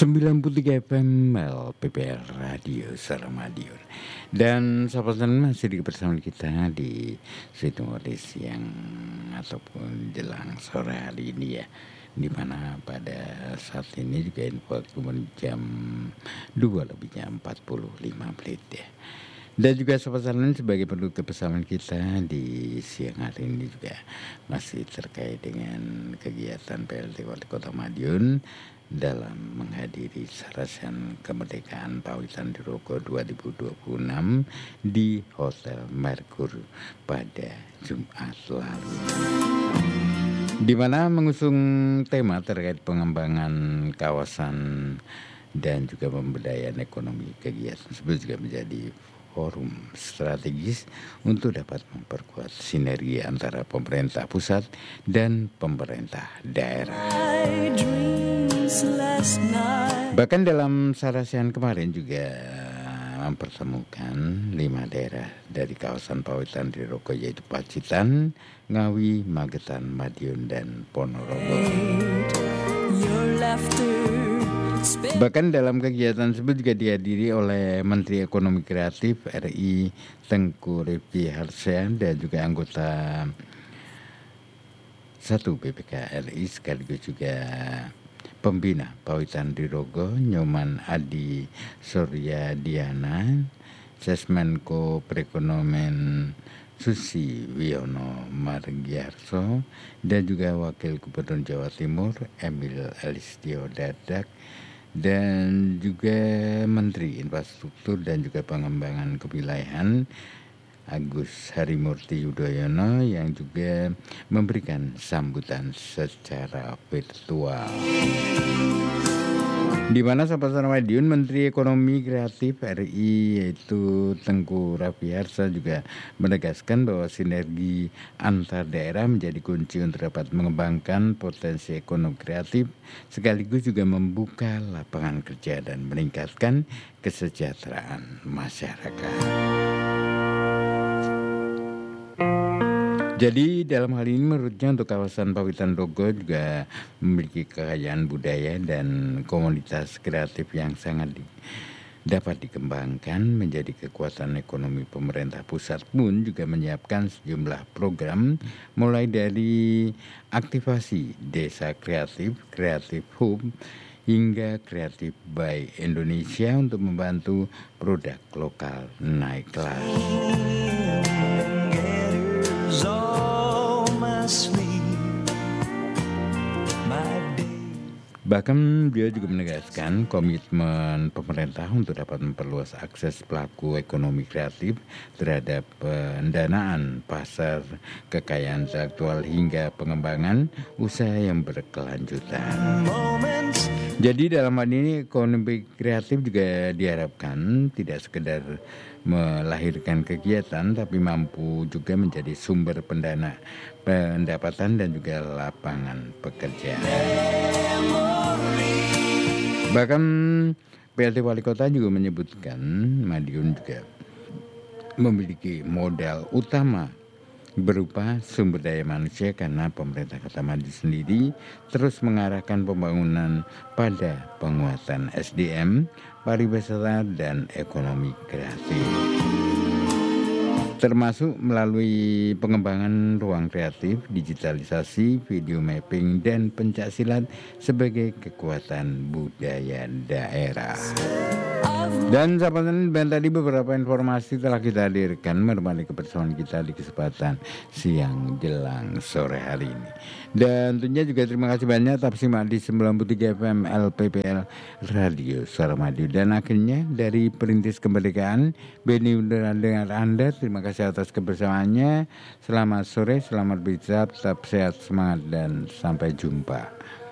93 FM LPPL Radio Suara Madiun. Dan sahabat masih bersama kita di situasi siang ataupun jelang sore hari ini ya, dimana pada saat ini juga info jam 2 lebih jam 45 menit ya. Dan juga sahabat sebagai penutup bersama kita di siang hari ini juga masih terkait dengan kegiatan PLT Wali Kota Madiun dalam menghadiri Sarasehan Kemerdekaan Pawitan Dirogo 2026 di Hotel Merkur pada Jumat lalu, di mana mengusung tema terkait pengembangan kawasan dan juga pemberdayaan ekonomi. Kegiatan tersebut juga menjadi forum strategis untuk dapat memperkuat sinergi antara pemerintah pusat dan pemerintah daerah. Bahkan dalam Sarasehan kemarin juga mempertemukan 5 daerah dari kawasan Pawitan Dirogo, yaitu Pacitan, Ngawi, Magetan, Madiun, dan Ponorogo. Bahkan dalam kegiatan tersebut juga dihadiri oleh Menteri Ekonomi Kreatif RI Tengku Rifki Harsyan dan juga anggota 1 BPK RI sekaligus juga pembina Pawitan Dirogo Nyoman Adi Surya Diana, Sesmenko Perekonomian Susi Wiono Margiarso, dan juga Wakil Gubernur Jawa Timur Emil Elistio Dardak, dan juga Menteri Infrastruktur dan juga Pengembangan Kewilayahan Agus Harimurti Yudhoyono yang juga memberikan sambutan secara virtual. Di mana sahabat Madiun, Menteri Ekonomi Kreatif RI yaitu Tengku Rafiarsa juga menegaskan bahwa sinergi antar daerah menjadi kunci untuk dapat mengembangkan potensi ekonomi kreatif sekaligus juga membuka lapangan kerja dan meningkatkan kesejahteraan masyarakat. Jadi dalam hal ini menurutnya untuk kawasan Pawitan Dirogo juga memiliki kekayaan budaya dan komunitas kreatif yang sangat dapat dikembangkan menjadi kekuatan ekonomi. Pemerintah pusat pun juga menyiapkan sejumlah program mulai dari aktivasi desa kreatif, kreatif hub, hingga kreatif by Indonesia untuk membantu produk lokal naik kelas. Bahkan dia juga menegaskan komitmen pemerintah untuk dapat memperluas akses pelaku ekonomi kreatif terhadap pendanaan pasar kekayaan intelektual hingga pengembangan usaha yang berkelanjutan. Jadi dalam hal ini ekonomi kreatif juga diharapkan tidak sekedar melahirkan kegiatan tapi mampu juga menjadi sumber pendapatan dan juga lapangan pekerjaan. Bahkan PLT Wali Kota juga menyebutkan Madiun juga memiliki modal utama berupa sumber daya manusia karena pemerintah Kota Madiun sendiri terus mengarahkan pembangunan pada penguatan SDM, pariwisata, dan ekonomi kreatif, termasuk melalui pengembangan ruang kreatif, digitalisasi, video mapping, dan pencaksilat sebagai kekuatan budaya daerah. Dan sahabat tadi beberapa informasi telah kita hadirkan menemani kebersamaan kita di kesempatan siang jelang sore hari ini. Dan tentunya juga terima kasih banyak atas simak di 93 FM LPPL Radio Suara Madiun. Dan akhirnya dari Perintis Kemerdekaan, Beni dengan Anda, terima kasih atas kebersamaannya. Selamat sore, selamat beristirahat, tetap sehat, semangat, dan sampai jumpa.